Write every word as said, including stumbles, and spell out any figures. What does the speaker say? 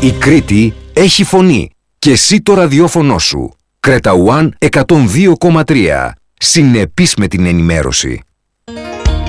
Η Κρήτη έχει φωνή και εσύ το ραδιόφωνο σου. Κρέτα One εκατόν δύο κόμμα τρία. Συνεπής με την ενημέρωση.